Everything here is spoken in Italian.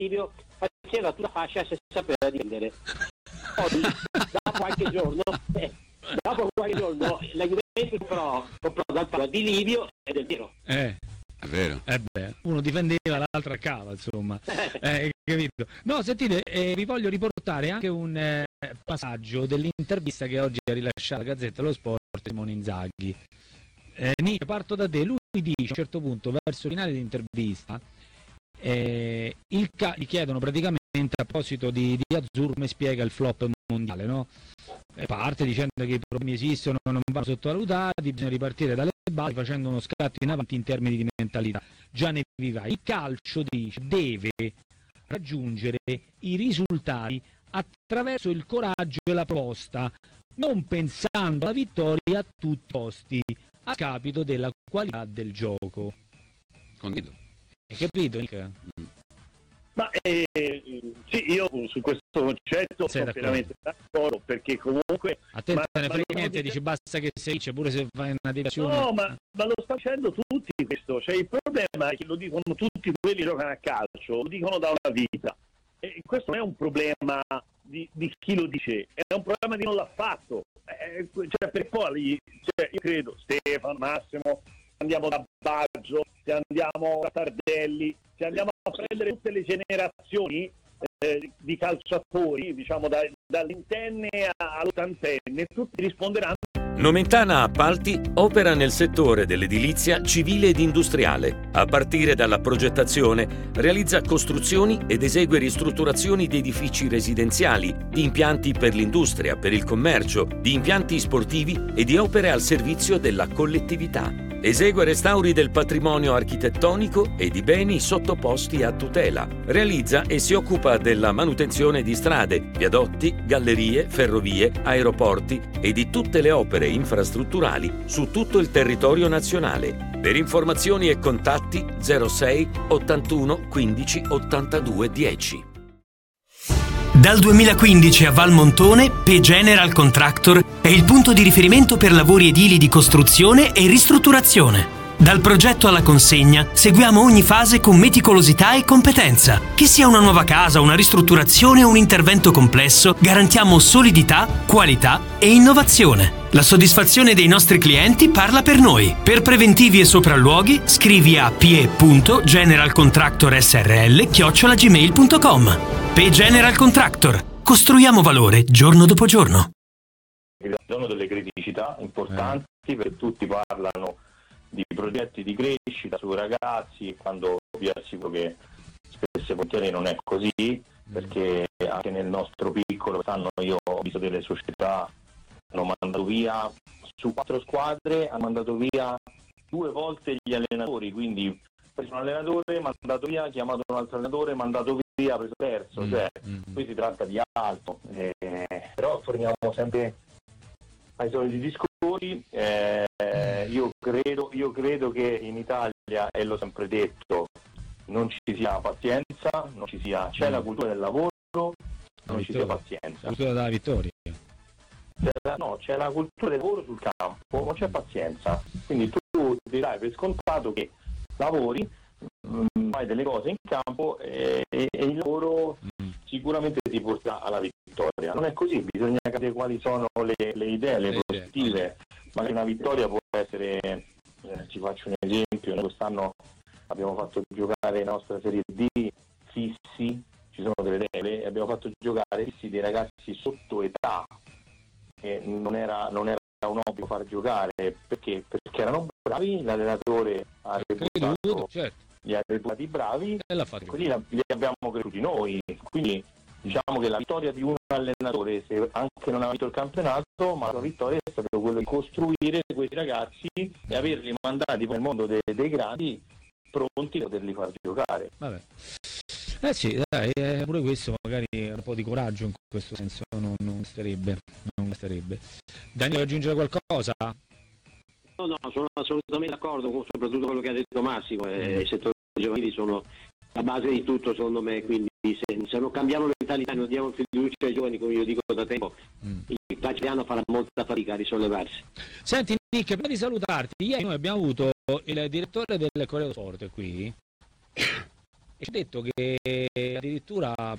Livio faceva tutta fascia se sapeva difendere. Poi, dopo qualche giorno, la Juventus comprò dal palo di Livio ed è vero. È vero. Uno difendeva, l'altro cava, insomma. Capito? No, sentite, vi voglio riportare anche un passaggio dell'intervista che oggi ha rilasciato la Gazzetta dello Sport Simone Inzaghi. Nick, parto da te. Lui dice a un certo punto, verso il finale dell'intervista, gli chiedono praticamente a proposito di Azzurro come spiega il flop mondiale, no? Parte dicendo che i problemi esistono, non vanno sottovalutati, bisogna ripartire dalle basi facendo uno scatto in avanti in termini di mentalità. Già ne viva. Il calcio, dice, deve raggiungere i risultati attraverso il coraggio e la proposta, non pensando alla vittoria a tutti i costi, a scapito della qualità del gioco. Condivido. Hai capito, Nick? Ma sì, io su questo concetto sono pienamente d'accordo, perché comunque a te non ne frega niente, dici basta che si dice pure se fai una deviazione. No, ma lo stanno dicendo tutti questo, cioè il problema è che lo dicono tutti quelli che giocano a calcio, lo dicono da una vita, e questo non è un problema di chi lo dice, è un problema di non l'ha fatto, cioè per poi io credo Stefano, Massimo, andiamo da Baggio, se andiamo da Tardelli, se andiamo a prendere tutte le generazioni di calciatori, diciamo dall'intenne all'ottantenne, tutti risponderanno. Nomentana Appalti opera nel settore dell'edilizia civile ed industriale. A partire dalla progettazione, realizza costruzioni ed esegue ristrutturazioni di edifici residenziali, di impianti per l'industria, per il commercio, di impianti sportivi e di opere al servizio della collettività. Esegue restauri del patrimonio architettonico e di beni sottoposti a tutela. Realizza e si occupa della manutenzione di strade, viadotti, gallerie, ferrovie, aeroporti e di tutte le opere infrastrutturali su tutto il territorio nazionale. Per informazioni e contatti 06 81 15 82 10. Dal 2015 a Valmontone, P General Contractor è il punto di riferimento per lavori edili di costruzione e ristrutturazione. Dal progetto alla consegna seguiamo ogni fase con meticolosità e competenza. Che sia una nuova casa, una ristrutturazione o un intervento complesso, garantiamo solidità, qualità e innovazione. La soddisfazione dei nostri clienti parla per noi. Per preventivi e sopralluoghi scrivi a pie.generalcontractorsrl@gmail.com. P General Contractor. Costruiamo valore giorno dopo giorno. Sono delle criticità importanti perché tutti parlano di progetti di crescita su ragazzi, quando vi assicuro che spesso e volentieri non è così, perché anche nel nostro piccolo quest'anno io ho visto delle società hanno mandato via su 4 squadre, hanno mandato via 2 volte gli allenatori, quindi preso un allenatore, mandato via, chiamato un altro allenatore, mandato via, preso terzo, cioè qui si tratta di altro, però torniamo sempre ai soliti discorsi. Io credo che in Italia, e l'ho sempre detto, non ci sia pazienza, non ci sia, c'è la cultura del lavoro, non ci sia pazienza. La cultura della vittoria. C'è la cultura del lavoro sul campo, non c'è pazienza. Quindi tu dirai per scontato che lavori, fai delle cose in campo e il lavoro sicuramente ti porta alla vittoria. Non è così, bisogna capire quali sono le idee, le prospettive. Magari una vittoria può essere, ci faccio un esempio, noi quest'anno abbiamo fatto giocare la nostra Serie D fissi, ci sono delle regole, e abbiamo fatto giocare fissi dei ragazzi sotto età, che non era un obbligo far giocare, perché erano bravi, l'allenatore ha reputato, li ha reputati bravi e quindi li abbiamo cresciuti noi. Quindi diciamo che la vittoria di un allenatore, se anche non ha vinto il campionato, ma la vittoria è stata quella di costruire questi ragazzi e averli mandati nel mondo dei grandi, pronti a poterli far giocare. Vabbè. Sì, dai, pure questo magari un po' di coraggio in questo senso non basterebbe. Daniele, vuoi aggiungere qualcosa? No, sono assolutamente d'accordo, soprattutto quello che ha detto Massimo, i settori giovanili sono la base di tutto secondo me, quindi se non cambiamo le mentalità, non diamo fiducia ai giovani, come io dico da tempo, il calcio italiano farà molta fatica a risollevarsi. Senti Nick, prima di salutarti, ieri noi abbiamo avuto il direttore del Corriere dello Sport qui, ci ha detto che addirittura